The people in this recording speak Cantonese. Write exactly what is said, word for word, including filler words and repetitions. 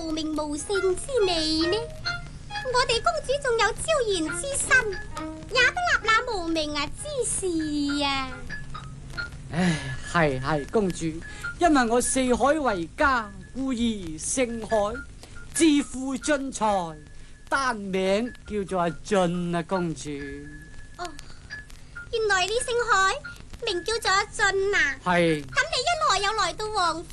無名無姓之理呢？我哋公主仲有昭然之身，也不立那無名啊之事啊！ 唉，係係公主，因為我四海為家，故而姓海，自負俊才，單名叫做阿俊啊，公主。 哦，原來你姓海，名叫做阿俊啊！ 係。 咁你一來又來到王